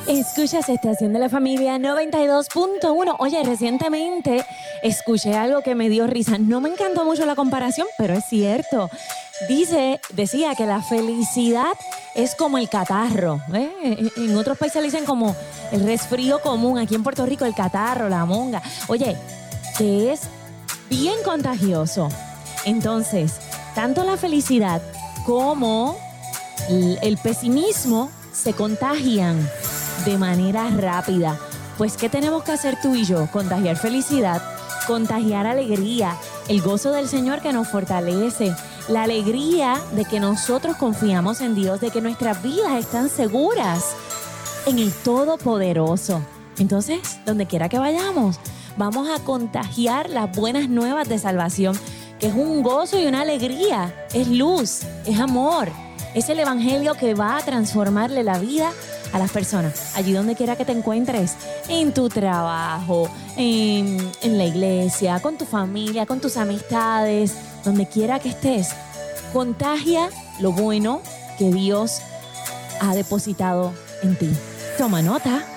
Escuchas Estación de la Familia 92.1. Oye, recientemente escuché algo que me dio risa. No me encantó mucho la comparación, pero es cierto. Decía que la felicidad es como el catarro. En otros países le dicen como el resfrío común. Aquí en Puerto Rico el catarro, la monga. Oye, que es bien contagioso. Entonces, tanto la felicidad como el pesimismo se contagian de manera rápida. Pues, ¿qué tenemos que hacer tú y yo? Contagiar felicidad, contagiar alegría, el gozo del Señor que nos fortalece, la alegría de que nosotros confiamos en Dios, de que nuestras vidas están seguras en el Todopoderoso. Entonces, donde quiera que vayamos, vamos a contagiar las buenas nuevas de salvación, que es un gozo y una alegría, es luz, es amor, es el evangelio que va a transformarle la vida a las personas, allí donde quiera que te encuentres, en tu trabajo, en la iglesia, con tu familia, con tus amistades, donde quiera que estés. Contagia lo bueno que Dios ha depositado en ti. Toma nota.